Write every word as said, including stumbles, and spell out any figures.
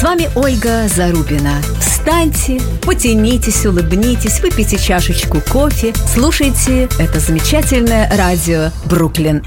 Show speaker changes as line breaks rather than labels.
вами Ольга Зарубина. Встаньте, потянитесь, улыбнитесь, выпейте чашечку кофе. Слушайте это замечательное радио «Бруклин».